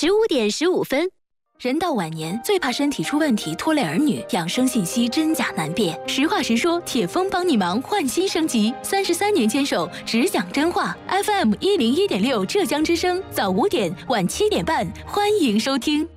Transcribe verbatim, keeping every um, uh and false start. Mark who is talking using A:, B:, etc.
A: 十五点十五分。
B: 人到晚年，最怕身体出问题拖累儿女，养生信息真假难辨。实话实说，铁峰帮你忙，换新升级。三十三年坚守，只讲真话。F M 一零一点六，浙江之声，早五点，晚七点半，欢迎收听。